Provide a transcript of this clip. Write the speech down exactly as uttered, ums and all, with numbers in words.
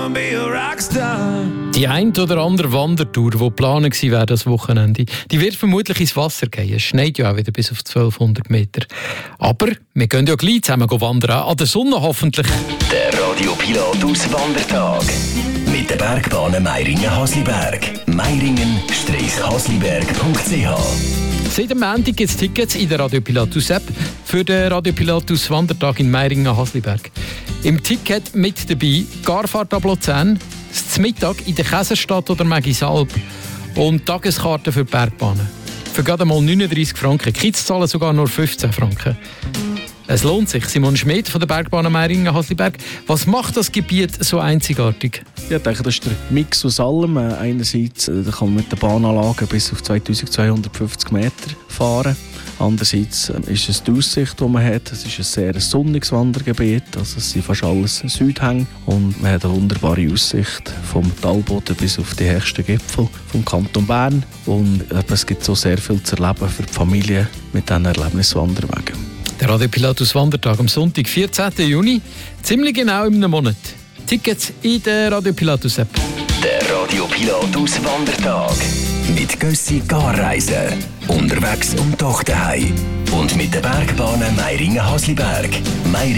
wanna be a rockstar. Die ein oder andere Wandertour, die geplant war das Wochenende, die wird vermutlich ins Wasser gehen. Es schneit ja auch wieder bis auf zwölfhundert Meter. Aber wir gehen ja gleich zusammen wandern, an der Sonne hoffentlich. Der Radio Pilatus Wandertag. Mit den Bergbahnen Meiringen-Hasliberg. Meiringen-hasliberg punkt c h. Seit dem Montag gibt es Tickets in der Radio Pilatus App für den Radio Pilatus Wandertag in Meiringen-Hasliberg. Im Ticket mit dabei Garfahrt ab Luzern, das Mittag in der Käserstadt oder Mägisalb und Tageskarten für die Bergbahnen. Für gerade mal neununddreissig Franken. Die Kids zahlen sogar nur fünfzehn Franken. Es lohnt sich. Simon Schmidt von der Bergbahn Meiringen-Hasliberg. Was macht das Gebiet so einzigartig? Ja, ich denke, das ist der Mix aus allem. Einerseits da kann man mit der Bahnanlage bis auf zweitausendzweihundertfünfzig Meter fahren. Andererseits ist es die Aussicht, die man hat. Es ist ein sehr sonniges Wandergebiet. Also es sind fast alles Südhänge. Und man hat eine wunderbare Aussicht vom Talboden bis auf die höchsten Gipfel vom Kanton Bern. Und es gibt so sehr viel zu erleben für die Familie mit diesen Erlebniswanderwegen. Der Radio Pilatus Wandertag am Sonntag, vierzehnten Juni, ziemlich genau in einem Monat. Tickets in der Radio Pilatus App. Der Radio Pilatus Wandertag. Mit Gössi Garreisen. Unterwegs und doch daheim. Und mit den Bergbahnen Meiringen-Hasliberg.